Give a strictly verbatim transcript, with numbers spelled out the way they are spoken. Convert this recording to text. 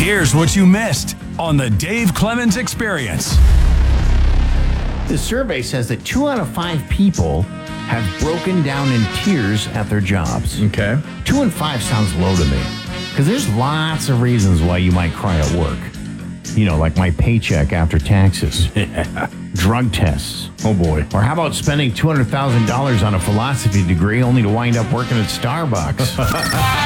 Here's what you missed on the Dave Clemens Experience. The survey says that two out of five people have broken down in tears at their jobs. Okay. Two and five sounds low to me, because there's lots of reasons why you might cry at work. You know, like my paycheck after taxes. Yeah. Drug tests. Oh, boy. Or how about spending two hundred thousand dollars on a philosophy degree only to wind up working at Starbucks?